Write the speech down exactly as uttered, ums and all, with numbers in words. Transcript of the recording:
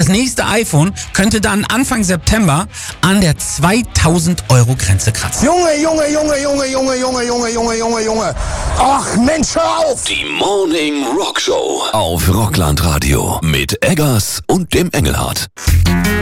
nächste iPhone könnte dann Anfang September an der zweitausend Euro Grenze kratzen. Junge, Junge, Junge, Junge, Junge, Junge, Junge, Junge, Junge, Junge. Ach Mensch, hör auf! Die Morning Rock Show auf Rockland Radio mit Eggers und dem Engelhardt.